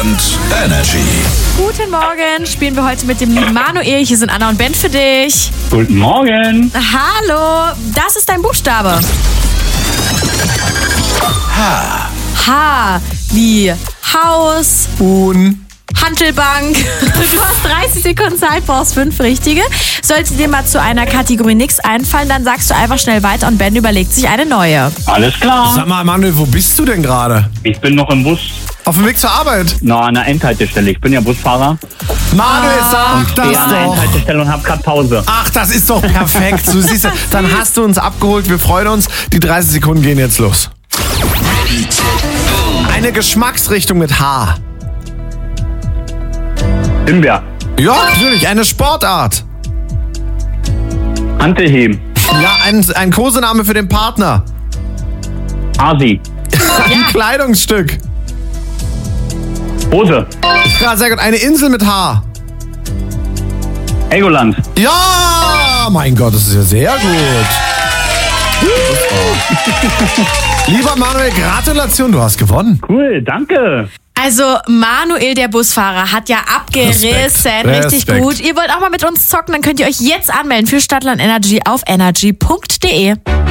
Stadtland Energy. Guten Morgen, spielen wir heute mit dem lieben Manuel. Hier sind Anna und Ben für dich. Guten Morgen. Hallo, das ist dein Buchstabe. H. H wie Haus, Huhn. Hantelbank. Du hast 30 Sekunden Zeit, brauchst 5 richtige. Sollte dir mal zu einer Kategorie nichts einfallen, dann sagst du einfach schnell weiter und Ben überlegt sich eine neue. Alles klar. Sag mal, Manuel, wo bist du denn gerade? Ich bin noch im Bus. Auf dem Weg zur Arbeit? Na, an der Endhaltestelle. Ich bin ja Busfahrer. Manuel, sag das Stehe an der doch. Endhaltestelle und hab grad Pause. Ach, das ist doch perfekt. Du siehst, dann hast du uns abgeholt. Wir freuen uns. Die 30 Sekunden gehen jetzt los. Eine Geschmacksrichtung mit H. Himbeer. Ja, natürlich. Eine Sportart. Hantelheben. Ja, ein Kosename für den Partner. Asi. Ein Kleidungsstück. Hose. Ja, sehr gut. Eine Insel mit H. Helgoland. Ja, mein Gott, das ist ja sehr gut. Lieber Manuel, Gratulation, du hast gewonnen. Cool, danke. Also Manuel, der Busfahrer, hat ja abgerissen. Richtig Respekt. gut. Ihr wollt auch mal mit uns zocken, dann könnt ihr euch jetzt anmelden für Stadtland Energy auf energy.de.